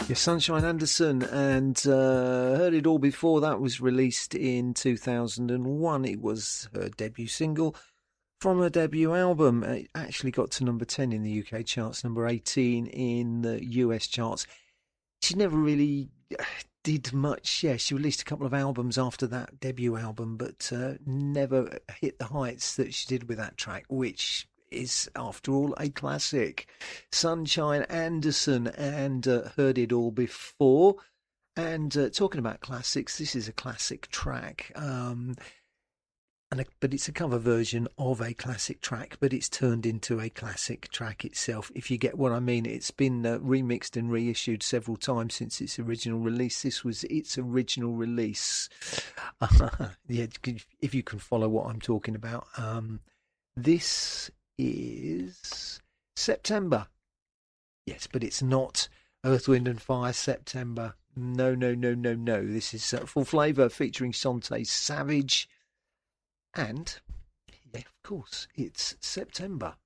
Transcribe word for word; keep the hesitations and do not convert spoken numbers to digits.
Yeah, Sunshine Anderson, and uh, heard it all before. That was released in two thousand one. It was her debut single from her debut album. It actually got to number ten in the U K charts, number eighteen in the U S charts. She never really did much. Yeah, she released a couple of albums after that debut album, but uh, never hit the heights that she did with that track, which is, after all, a classic. Sunshine Anderson, and uh, heard it all before. And uh, talking about classics, this is a classic track. Um, and a, but it's a cover version of a classic track, but it's turned into a classic track itself, if you get what I mean. It's been uh, remixed and reissued several times since its original release. This was its original release. Yeah, if you can follow what I'm talking about. Um, this is September. Yes, but it's not Earth, Wind and Fire September. No, no, no, no, no. This is uh, Full Flavour featuring Shantae Savage. And, yeah, of course, it's September.